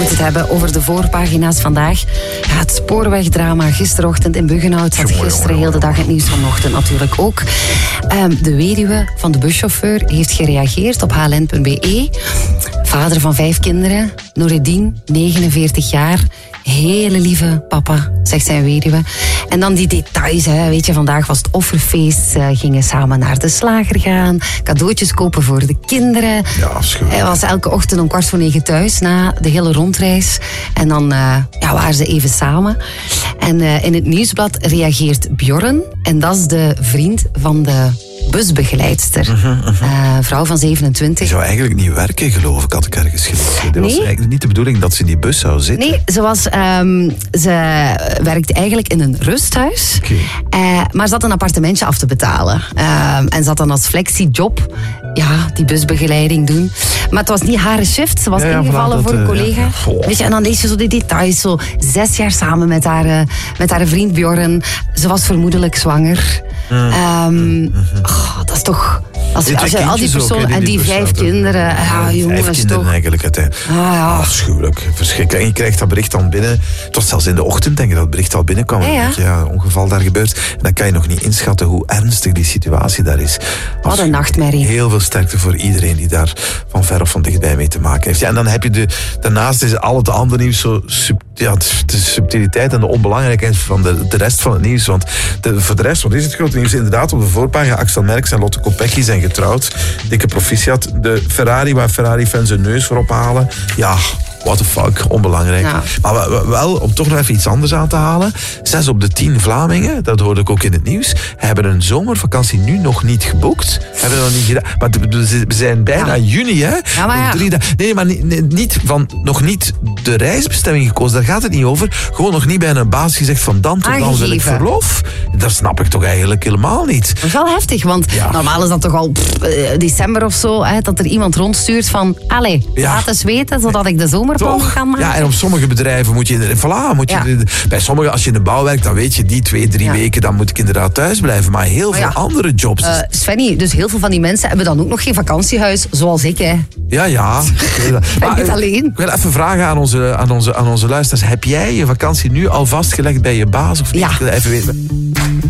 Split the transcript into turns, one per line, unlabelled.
moeten het hebben over de voorpagina's vandaag. Ja, het spoorwegdrama gisterochtend in Buggenhout zat gisteren heel de dag in het nieuws, vanochtend natuurlijk ook. De weduwe van de buschauffeur heeft gereageerd op hln.be. Vader van 5 kinderen, Noureddin, 49 jaar. Hele lieve papa, zegt zijn weduwe. En dan die details, hè. Weet je, vandaag was het offerfeest. Ze gingen samen naar de slager gaan. Cadeautjes kopen voor de kinderen.
Ja, afschuwelijk.
Hij was elke ochtend om 9:15 thuis na de hele rondreis. En dan waren ze even samen. En in het nieuwsblad reageert Bjorn. En dat is de vriend van de busbegeleidster. Vrouw van 27.
Die zou eigenlijk niet werken, geloof ik, had ik ergens gelezen. Dat was eigenlijk niet de bedoeling dat ze in die bus zou zitten.
Nee, ze werkte eigenlijk in een rusthuis. Maar ze had een appartementje af te betalen. En ze had dan als flexiejob die busbegeleiding doen. Maar het was niet haar shift. Ze was ingevallen voor een collega. Weet je, en dan lees je zo die details. Zo 6 jaar samen met haar vriend Bjorn. Ze was vermoedelijk zwanger. Dat is toch... Als je al die personen en die 5 kinderen... jongens,
5 kinderen
toch.
eigenlijk uiteindelijk. Afschuwelijk, verschrikkelijk. En je krijgt dat bericht dan binnen. Het was zelfs in de ochtend, denk ik, dat het bericht al binnenkwam. Een ongeval daar gebeurt. En dan kan je nog niet inschatten hoe ernstig die situatie daar is.
Wat een nachtmerrie.
Heel veel sterkte voor iedereen die daar van ver of van dichtbij mee te maken heeft. Ja, en dan heb je daarnaast is al het andere nieuws zo de subtiliteit en de onbelangrijkheid van de rest van het nieuws. Want voor de rest, wat is het grote nieuws? Inderdaad, op de voorpagina, Axel Merckx en Lotte Kopecky zijn getrouwd. Dikke proficiat. De Ferrari, waar Ferrari-fans hun neus voor ophalen. Ja, what the fuck, onbelangrijk. Ja. Maar wel, om toch nog even iets anders aan te halen. 6 op de 10 Vlamingen, dat hoorde ik ook in het nieuws, hebben een zomervakantie nu nog niet geboekt. Hebben nog niet gedaan. Maar we zijn bijna juni, hè?
Ja, maar
3 dagen. Nee, maar nog niet de reisbestemming gekozen. Daar gaat het niet over. Gewoon nog niet bij een baas gezegd van dan tot dan wil ik verlof. Dat snap ik toch eigenlijk helemaal niet.
Dat is wel heftig, want normaal is dat toch al december of zo, hè, dat er iemand rondstuurt van, laat eens weten, zodat ik de zomerplan kan maken.
Ja, en op sommige bedrijven moet je... bij sommigen, als je in de bouw werkt, dan weet je die 2-3 weken, dan moet ik inderdaad thuis blijven. Maar heel veel andere jobs...
Svenny, dus heel veel van die mensen hebben dan ook nog geen vakantiehuis, zoals ik, hè.
Ja.
Ben niet alleen.
Ik wil even vragen aan onze luisteraars. Heb jij je vakantie nu al vastgelegd bij je baas? Of niet?
Ja.
Even weten.